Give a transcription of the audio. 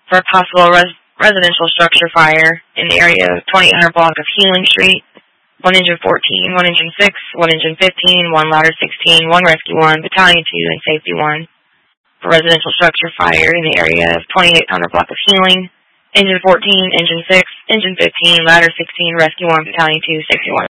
for a possible residential structure fire in the area of 2800 block of Healing Street. 1 Engine 14, 1 Engine 6, 1 Engine 15, 1 Ladder 16, 1 Rescue 1, Battalion 2, and Safety 1. For residential structure fire in the area of 2800 block of Healing. Engine 14, Engine 6, Engine 15, Ladder 16, Rescue 1, Battalion 2, Safety 1.